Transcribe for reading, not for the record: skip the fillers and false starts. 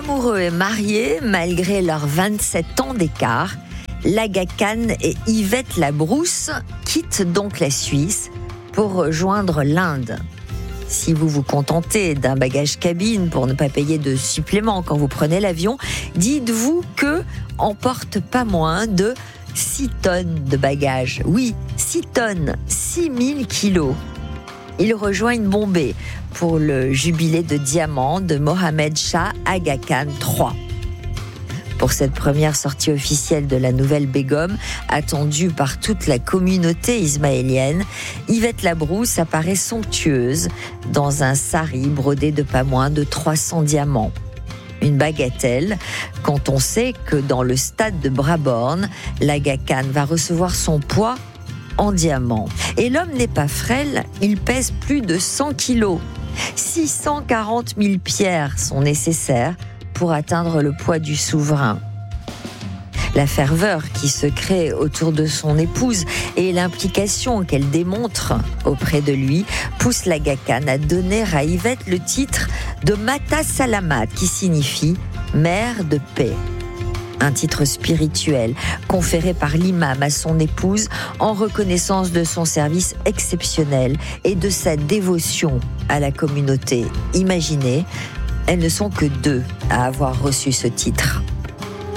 L'amoureux est marié malgré leurs 27 ans d'écart. l'Aga Khan et Yvette Labrousse quittent donc la Suisse pour rejoindre l'Inde. Si vous vous contentez d'un bagage cabine pour ne pas payer de supplément quand vous prenez l'avion, dites-vous que emporte pas moins de 6 tonnes de bagages. Oui, 6 tonnes, 6000 kilos. Ils rejoignent Bombay pour le jubilé de diamant de Mohammed Shah Aga Khan III. Pour cette première sortie officielle de la nouvelle Begum, attendue par toute la communauté ismaélienne, Yvette Labrousse apparaît somptueuse dans un sari brodé de pas moins de 300 diamants. Une bagatelle quand on sait que dans le stade de Brabourne, l'Aga Khan va recevoir son poids en diamants. Et l'homme n'est pas frêle, il pèse plus de 100 kilos. 640 000 pierres sont nécessaires pour atteindre le poids du souverain. La ferveur qui se crée autour de son épouse et l'implication qu'elle démontre auprès de lui poussent l'Aga Khan à donner à Yvette le titre de Mata Salamat, qui signifie mère de paix. Un titre spirituel conféré par l'imam à son épouse en reconnaissance de son service exceptionnel et de sa dévotion à la communauté. Imaginez, elles ne sont que 2 à avoir reçu ce titre.